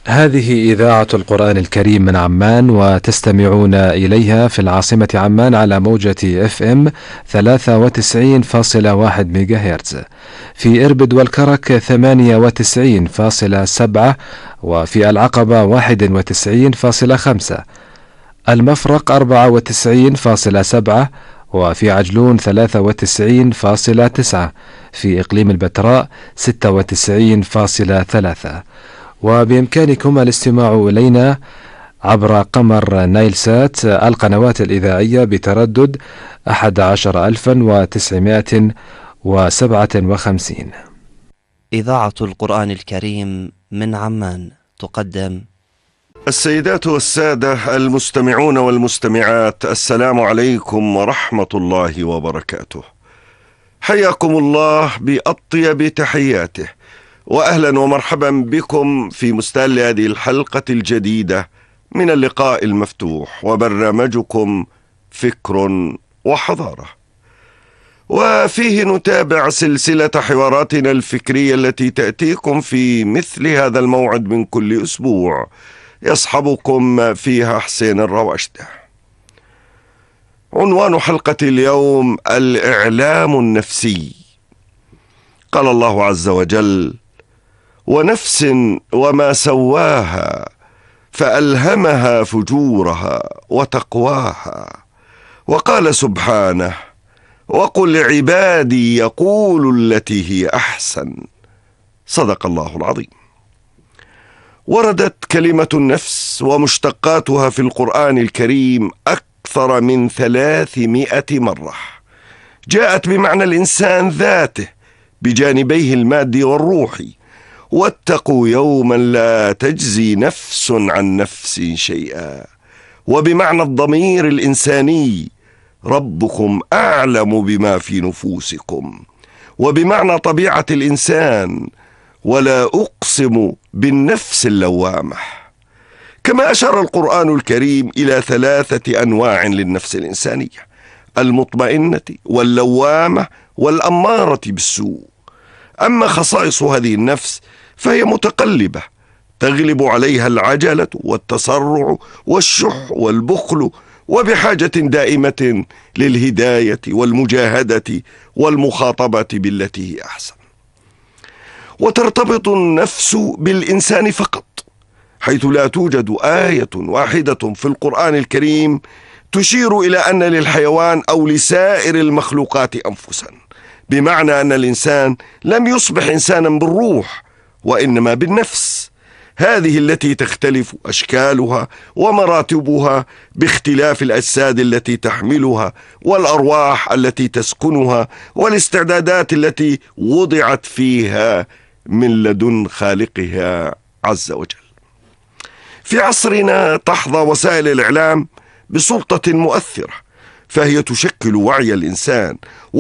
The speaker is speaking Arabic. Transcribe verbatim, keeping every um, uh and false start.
هذه إذاعة القرآن الكريم من عمان، وتستمعون إليها في العاصمة عمان على موجة اف ام ثلاثة وتسعين فاصلة واحد ميجا هرتز، في إربد والكرك ثمانية وتسعين فاصلة سبعة، وفي العقبة واحد وتسعين فاصلة خمسة، المفرق أربعة وتسعين فاصلة سبعة، وفي عجلون ثلاثة وتسعين فاصلة تسعة، في إقليم البتراء ستة وتسعين فاصلة ثلاثة. وبإمكانكم الاستماع إلينا عبر قمر نايلسات القنوات الإذاعية بتردد أحد عشر ألفا وتسعمائة وسبعة وخمسين. إذاعة القرآن الكريم من عمان تقدم. السيدات والسادة المستمعون والمستمعات، السلام عليكم ورحمة الله وبركاته. حياكم الله بأطيب تحياته، وأهلا ومرحبا بكم في مستهل هذه الحلقة الجديدة من اللقاء المفتوح وبرنامجكم فكر وحضارة، وفيه نتابع سلسلة حواراتنا الفكرية التي تأتيكم في مثل هذا الموعد من كل أسبوع، يصحبكم فيها حسين الرواشدة. عنوان حلقة اليوم: الإعلام النفسي. قال الله عز وجل: ونفس وما سواها فألهمها فجورها وتقواها. وقال سبحانه: وقل عبادي يقولوا التي هي أحسن. صدق الله العظيم. وردت كلمة النفس ومشتقاتها في القرآن الكريم أكثر من ثلاثمائة مرة. جاءت بمعنى الإنسان ذاته بجانبيه المادي والروحي: واتقوا يوما لا تجزي نفس عن نفس شيئا. وبمعنى الضمير الإنساني: ربكم أعلم بما في نفوسكم. وبمعنى طبيعة الإنسان: ولا أقسم بالنفس اللوامة. كما أشار القرآن الكريم إلى ثلاثة أنواع للنفس الإنسانية: المطمئنة واللوامة والأمارة بالسوء. أما خصائص هذه النفس فهي متقلبة، تغلب عليها العجلة والتسرع والشح والبخل، وبحاجة دائمة للهداية والمجاهدة والمخاطبة بالتي هي أحسن. وترتبط النفس بالإنسان فقط، حيث لا توجد آية واحدة في القرآن الكريم تشير إلى أن للحيوان أو لسائر المخلوقات أنفسا، بمعنى أن الإنسان لم يصبح إنسانا بالروح، وإنما بالنفس، هذه التي تختلف أشكالها ومراتبها باختلاف الأجساد التي تحملها والأرواح التي تسكنها والاستعدادات التي وضعت فيها من لدن خالقها عز وجل. في عصرنا تحظى وسائل الإعلام بسلطة مؤثرة، فهي تشكل وعي الإنسان